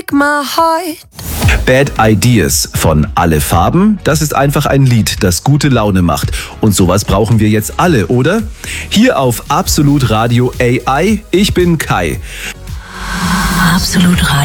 break my heart. Bad Ideas von Alle Farben, das ist einfach ein Lied, das gute Laune macht. Und sowas brauchen wir jetzt alle, oder? Hier auf Absolut Radio AI, ich bin Kai. Absolut Radio.